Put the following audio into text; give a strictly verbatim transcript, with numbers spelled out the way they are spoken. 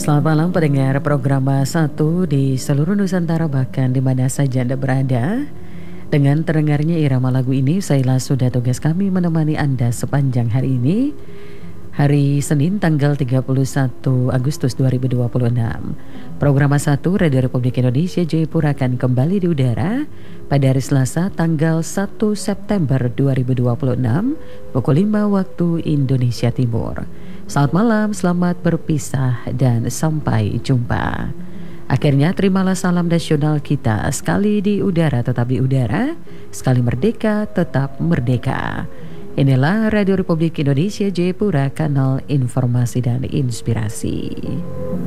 Selamat malam pendengar program satu di seluruh Nusantara, bahkan di mana saja Anda berada. Dengan terdengarnya irama lagu ini, saya sudah tugas kami menemani Anda sepanjang hari ini. Hari Senin tanggal tiga puluh satu Agustus dua ribu dua puluh enam. Program satu Radio Republik Indonesia Jayapura akan kembali di udara pada hari Selasa tanggal satu September dua ribu dua puluh enam pukul lima waktu Indonesia Timur. Selamat malam, selamat berpisah dan sampai jumpa. Akhirnya terimalah salam nasional kita, sekali di udara tetap di udara, sekali merdeka tetap merdeka. Inilah Radio Republik Indonesia Jayapura, kanal informasi dan inspirasi.